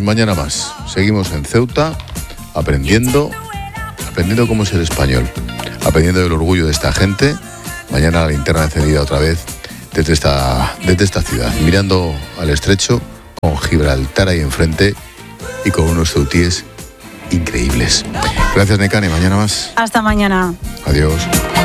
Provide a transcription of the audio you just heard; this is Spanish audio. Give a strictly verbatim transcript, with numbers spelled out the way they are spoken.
mañana más. Seguimos en Ceuta, aprendiendo, aprendiendo cómo ser español, aprendiendo del orgullo de esta gente. Mañana la linterna encendida otra vez desde esta, desde esta ciudad, mirando al estrecho, con Gibraltar ahí enfrente y con unos ceutíes increíbles. Gracias, Nekane, mañana más. Hasta mañana. Adiós.